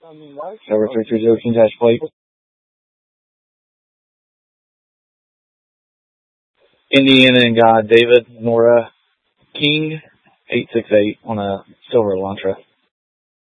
Over 330 King Dash Plate. Indiana and God, David, Nora, King, 868 on a silver Elantra.